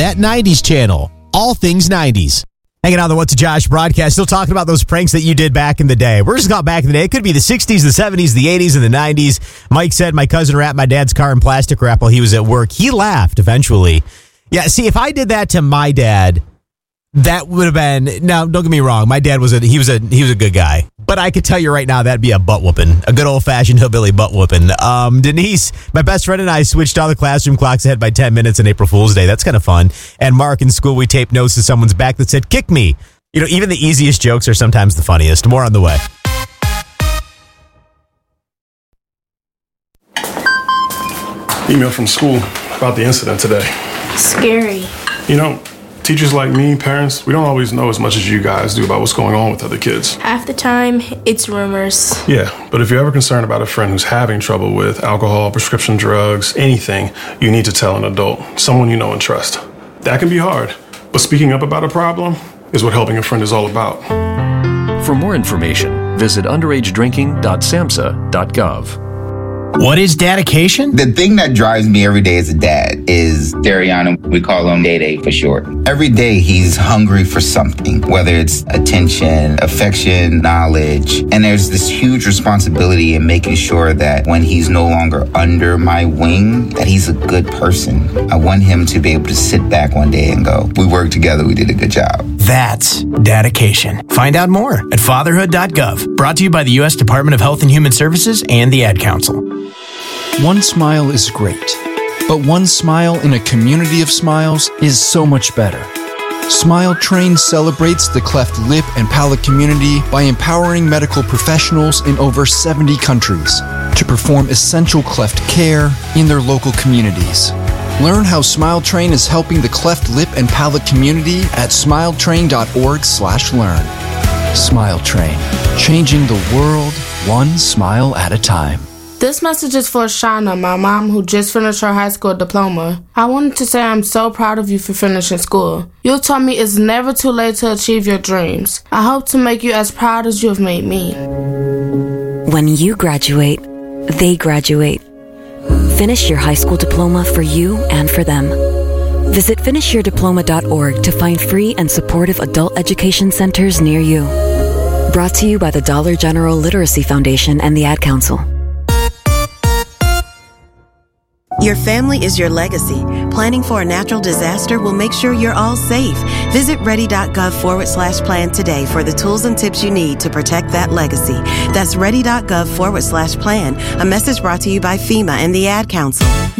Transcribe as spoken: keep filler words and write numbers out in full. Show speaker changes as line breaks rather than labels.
that nineties channel. All things nineties. Hanging out on the What's a Josh broadcast, still talking about those pranks that you did back in the day. We're just not back in the day. It could be the sixties, the seventies, the eighties, and the nineties. Mike said my cousin wrapped my dad's car in plastic wrap while he was at work. He laughed eventually. Yeah, see, if I did that to my dad, that would have been, now don't get me wrong, my dad was a he was a he was a good guy. But I could tell you right now that'd be a butt whooping, a good old fashioned hillbilly butt whooping. Um, Denise, my best friend and I switched all the classroom clocks ahead by ten minutes on April Fool's Day. That's kind of fun. And Mark, in school, we taped notes to someone's back that said, "Kick me." You know, even the easiest jokes are sometimes the funniest. More on the way.
Email from school about the incident today.
Scary.
You know, teachers like me, parents, we don't always know as much as you guys do about what's going on with other kids.
Half the time, it's rumors.
Yeah, but if you're ever concerned about a friend who's having trouble with alcohol, prescription drugs, anything, you need to tell an adult, someone you know and trust. That can be hard, but speaking up about a problem is what helping a friend is all about.
For more information, visit underage drinking dot samhsa dot gov.
What is dedication?
The thing that drives me every day as a dad is Dariana. We call him Day Day for short. Every day he's hungry for something, whether it's attention, affection, knowledge. And there's this huge responsibility in making sure that when he's no longer under my wing, that he's a good person. I want him to be able to sit back one day and go, we worked together, we did a good job.
That's dedication. Find out more at fatherhood dot gov. Brought to you by the U S Department of Health and Human Services and the Ad Council.
One smile is great, but one smile in a community of smiles is so much better. Smile Train celebrates the cleft lip and palate community by empowering medical professionals in over seventy countries to perform essential cleft care in their local communities. Learn how Smile Train is helping the cleft lip and palate community at smile train dot org slash learn. Smile Train, changing the world one smile at a time.
This message is for Shauna, my mom who just finished her high school diploma. I wanted to say I'm so proud of you for finishing school. You taught me it's never too late to achieve your dreams. I hope to make you as proud as you have made me.
When you graduate, they graduate. Finish your high school diploma for you and for them. Visit finish your diploma dot org to find free and supportive adult education centers near you. Brought to you by the Dollar General Literacy Foundation and the Ad Council.
Your family is your legacy. Planning for a natural disaster will make sure you're all safe. Visit ready.gov forward slash plan today for the tools and tips you need to protect that legacy. That's ready.gov forward slash plan. A message brought to you by FEMA and the Ad Council.